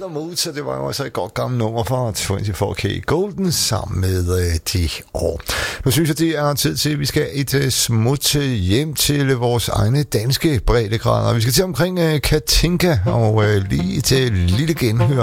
Heather Mood, så det var jo altså et godt gammelt nummer fra 24K Golden sammen med de år. Nu synes jeg, det er tid til, at vi skal et smut hjem til vores egne danske breddegrader. Vi skal til omkring Katinka og lige til lille genhør